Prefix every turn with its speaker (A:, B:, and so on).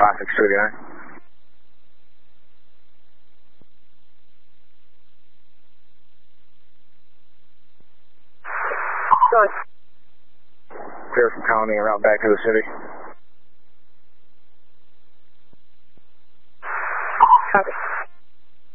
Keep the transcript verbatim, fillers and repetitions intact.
A: five six two nine. Clear from Colony and route back to the city.